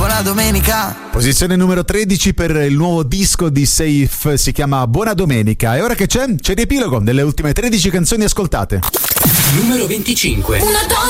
buona domenica. Posizione numero 13 per il nuovo disco di Safe, si chiama Buona Domenica. E ora che c'è? C'è l'epilogo delle ultime 13 canzoni ascoltate. Numero 25.